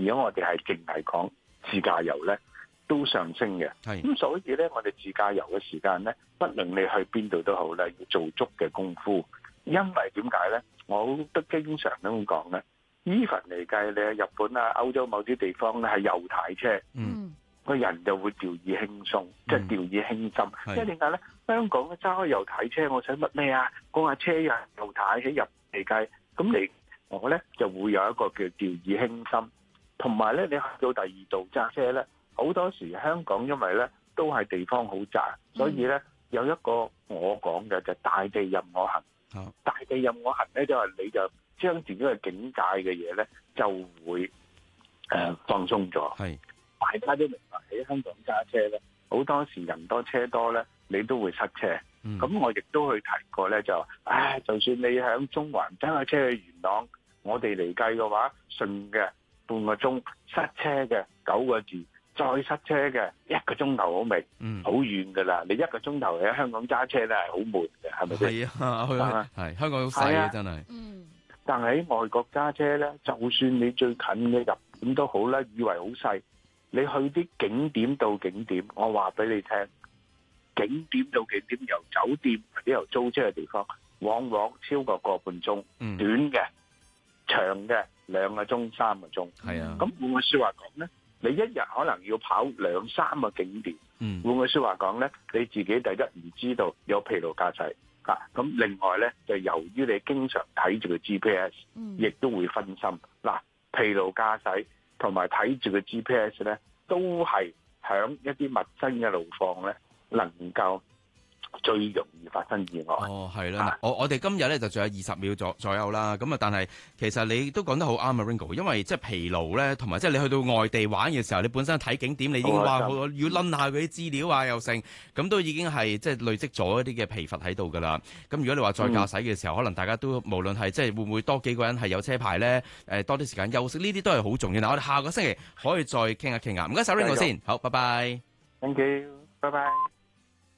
如果我哋係淨係講自駕遊咧，都上升嘅。咁所以咧，我哋自駕遊嘅時間咧，不論你去邊度都好咧，要做足嘅功夫。因為點解咧？我都經常都咁講咧。even 嚟計咧，日本啊、歐洲某啲地方咧係右軚車，個人就會掉以輕鬆，即係掉以輕心。即係點解咧？香港咧揸開右軚車，我使乜咩啊？嗰架車又右軚喺入嚟計，咁我咧就會有一個叫掉以輕心。同埋咧，你去到第二度揸車咧，好多時香港因為咧都係地方好窄，所以咧有一個我講嘅就大地任我行。大地任我行咧，就係你就將自己嘅境界嘅嘢咧，就會放鬆咗。大家都明白喺香港揸車咧，好多時人多車多咧，你都會塞車。咁我亦都去提過咧，就就算你喺中環揸架車去元朗，我哋嚟計嘅話，順嘅半個鐘，塞車嘅9個字，再塞車嘅1個鐘頭好未？好遠噶啦！你1個鐘頭喺香港揸車咧係好悶嘅，係咪先？ 係香港好細啊，真係。 但係喺外國揸車咧，就算你最近嘅入點都好啦，以為好細，你去啲景點到景點，我話俾你聽，景點到景點由酒店或者由租車嘅地方，往往超過個半鐘，短嘅、長嘅2個鐘、3個鐘。咁換句説話講咧，你一日可能要跑2-3個景點。換句説話講咧，你自己第一唔知道有疲勞駕駛。咁另外咧，就由於你經常睇住個 GPS，亦都會分心。疲勞駕駛同埋睇住個 GPS 咧，都係響一啲陌生嘅路況咧，能夠最容易發生意外。 係啦。我哋今日咧就仲有20秒左右啦。咁啊，但係其實你都講得好啱啊 ，Ringo。因為即係疲勞咧，同埋即係你去到外地玩嘅時候，你本身睇景點，你已經話要攆下嗰啲資料啊，又剩，咁都已經係即係累積咗一啲嘅疲乏喺度㗎啦。咁如果你話再駕駛嘅時候，可能大家都無論係即係會唔會多幾個人係有車牌咧，多啲時間休息，呢啲都係好重要。嗱，我哋下個星期可以再傾下。唔該晒 Ringo 先，好，拜拜。 Thank you，拜拜。